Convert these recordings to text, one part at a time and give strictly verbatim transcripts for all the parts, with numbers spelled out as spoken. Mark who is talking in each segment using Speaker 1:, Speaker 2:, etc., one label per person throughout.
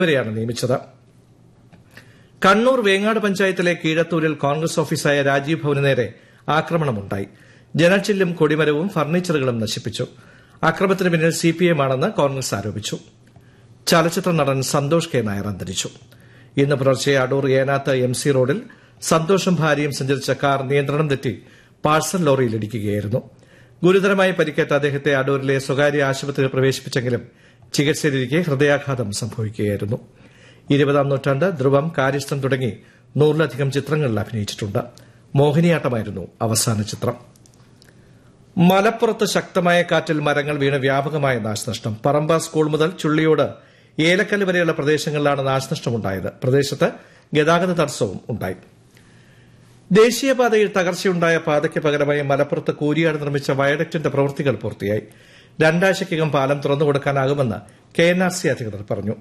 Speaker 1: വരെയാണ് നിയമിച്ചത്. കണ്ണൂർ വേങ്ങാട് പഞ്ചായത്തിലെ കീഴത്തൂരിൽ കോൺഗ്രസ് ഓഫീസായ രാജീവ് ഭവന് നേരെ ആക്രമണമുണ്ടായി. ജനൽച്ചില്ലും കൊടിമരവും ഫർണിച്ചറുകളും നശിപ്പിച്ചു. അക്രമത്തിന് പിന്നിൽ സിപിഎം ആണെന്ന് കോൺഗ്രസ് ആരോപിച്ചു. ചലച്ചിത്ര നടൻ സന്തോഷ് കെ നായർ അന്തരിച്ചു. ഇന്ന് പുലർച്ചെ അടൂർ ഏനാത്ത് എം സി റോഡിൽ സന്തോഷും ഭാര്യയും സഞ്ചരിച്ച കാർ നിയന്ത്രണം തെറ്റി പാഴ്സൽ ലോറിയിൽ ഇടിക്കുകയായിരുന്നു. ഗുരുതരമായി പരിക്കേറ്റ അദ്ദേഹത്തെ അടൂരിലെ സ്വകാര്യ ആശുപത്രിയിൽ പ്രവേശിപ്പിച്ചെങ്കിലും ചികിത്സയിലിരിക്കെ ഹൃദയാഘാതം സംഭവിക്കുകയായിരുന്നു. ഇരുപതാം നൂറ്റാണ്ട്, ധ്രുവം, കാര്യസ്ഥൻ തുടങ്ങി നൂറിലധികം ചിത്രങ്ങളിൽ അഭിനയിച്ചിട്ടുണ്ട്. മോഹിനിയാട്ടമായിരുന്നു അവസാന ചിത്രം. മലപ്പുറത്ത് ശക്തമായ കാറ്റിൽ മരങ്ങൾ വീണ് വ്യാപകമായ നാശനഷ്ടം. പറമ്പ സ്കൂൾ മുതൽ ചുള്ളിയോട് ഏലക്കല്ല് വരെയുള്ള പ്രദേശങ്ങളിലാണ് നാശനഷ്ടമുണ്ടായത്. പ്രദേശത്ത് ഗതാഗത തടസ്സവും ഉണ്ടായി. ദേശീയപാതയിൽ തകർച്ചയുണ്ടായ പാതയ്ക്ക് പകരമായി മലപ്പുറത്ത് കൂരിയാട് നിർമ്മിച്ച വയഡക്റ്റിന്റെ പ്രവൃത്തികൾ പൂർത്തിയായി. രണ്ടാഴ്ചയ്ക്കകം പാലം തുറന്നുകൊടുക്കാനാകുമെന്ന് കെ എൻ ആർ സി അധികൃതർ പറഞ്ഞു.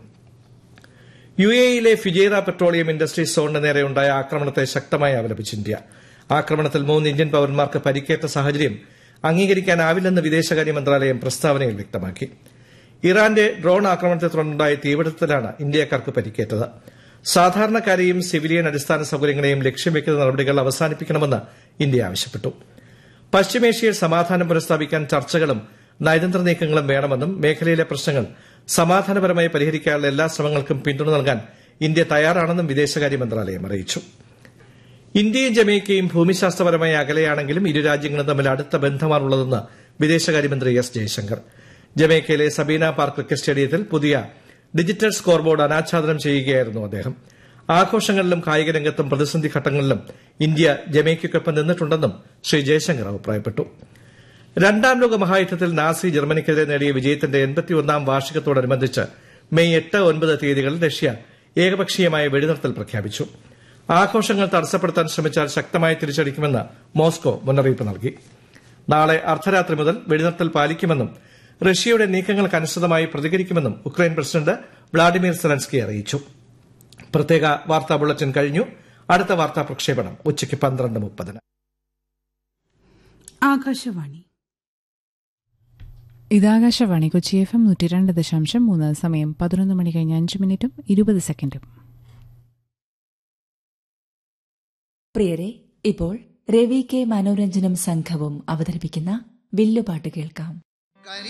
Speaker 1: യു എ ഇയിലെ ഫിജേറ പെട്രോളിയം ഇൻഡസ്ട്രീസ് സോണിന് നേരെയുണ്ടായ ആക്രമണത്തെ ശക്തമായി അപലപിച്ച് ഇന്ത്യ. ആക്രമണത്തിൽ മൂന്ന് ഇന്ത്യൻ പൌരന്മാർക്ക് പരിക്കേറ്റ സാഹചര്യം അംഗീകരിക്കാനാവില്ലെന്ന് വിദേശകാര്യ മന്ത്രാലയം പ്രസ്താവനയിൽ വ്യക്തമാക്കി. ഇറാന്റെ ഡ്രോൺ ആക്രമണത്തെ തുടർന്നുണ്ടായ തീപിടുത്തത്തിലാണ് ഇന്ത്യക്കാർക്ക് പരിക്കേറ്റത്. സാധാരണക്കാരെയും സിവിലിയൻ അടിസ്ഥാന സൌകര്യങ്ങളെയും ലക്ഷ്യം വയ്ക്കുന്ന നടപടികൾ അവസാനിപ്പിക്കണമെന്ന് ഇന്ത്യ ആവശ്യപ്പെട്ടു. പശ്ചിമേഷ്യയിൽ സമാധാനം പുനഃസ്ഥാപിക്കാൻ ചർച്ചകളും നയതന്ത്ര നീക്കങ്ങളും വേണമെന്നും മേഖലയിലെ പ്രശ്നങ്ങൾ സമാധാനപരമായി പരിഹരിക്കാനുള്ള എല്ലാ ശ്രമങ്ങൾക്കും പിന്തുണ നൽകാൻ ഇന്ത്യ തയ്യാറാണെന്നും വിദേശകാര്യ മന്ത്രാലയം അറിയിച്ചു. ഇന്ത്യയും ജമൈക്കയും ഭൂമിശാസ്ത്രപരമായി അകലെയാണെങ്കിലും ഇരു രാജ്യങ്ങളും തമ്മിൽ അടുത്ത ബന്ധമാണുള്ളതെന്ന് വിദേശകാര്യമന്ത്രി S Jaishankar. ജമൈക്കയിലെ Sabeena park cricket സ്റ്റേഡിയത്തിൽ പുതിയ ഡിജിറ്റൽ സ്കോർ ബോർഡ് അനാച്ഛാദനം ചെയ്യുകയായിരുന്നു അദ്ദേഹം. ആഘോഷങ്ങളിലും കായിക രംഗത്തും പ്രതിസന്ധി ഘട്ടങ്ങളിലും ഇന്ത്യ ജമൈക്കയ്ക്കൊപ്പം നിന്നിട്ടുണ്ടെന്നും ശ്രീ ജയശങ്കർ അഭിപ്രായപ്പെട്ടു. രണ്ടാം ലോക മഹായുദ്ധത്തിൽ നാസി ജർമ്മനിക്കെതിരെ നേടിയ വിജയത്തിന്റെ എൺപത്തിയൊന്നാം വാർഷികത്തോടനുബന്ധിച്ച് മെയ് എട്ട് ഒൻപത് തീയതികളിൽ റഷ്യ ഏകപക്ഷീയമായ വെടിനിർത്തൽ പ്രഖ്യാപിച്ചു. ആഘോഷങ്ങൾ തടസ്സപ്പെടുത്താൻ ശ്രമിച്ചാൽ ശക്തമായി തിരിച്ചടിക്കുമെന്ന് മോസ്കോ മുന്നറിയിപ്പ് നൽകി. നാളെ അർദ്ധരാത്രി മുതൽ വെടിനിർത്തൽ പാലിക്കുമെന്നും റഷ്യയുടെ നീക്കങ്ങൾക്കനുസൃതമായി പ്രതികരിക്കുമെന്നും ഉക്രൈൻ പ്രസിഡന്റ് വ്ളാഡിമിർ സെലൻസ്കി അറിയിച്ചു. പ്രത്യേക വാർത്താ ബുള്ളറ്റിൻ കഴിഞ്ഞു. അടുത്ത വാർത്താ പ്രക്ഷേപണം ഉച്ചയ്ക്ക് പന്ത്രണ്ട് മുപ്പതിന്.
Speaker 2: ആകാശവാണി
Speaker 3: ഇതാകാശവാണി കൊച്ചി എഫ് എം നൂറ്റി രണ്ട് ദശാംശം മൂന്ന്. സമയം പതിനൊന്ന് മണി കഴിഞ്ഞ് അഞ്ച് മിനിറ്റും ഇരുപത് സെക്കൻഡും.
Speaker 4: പ്രിയരെ, ഇപ്പോൾ രവി കെ മനോരഞ്ജനം സംഘവും അവതരിപ്പിക്കുന്ന വില്ലുപാട്ട് കേൾക്കാം.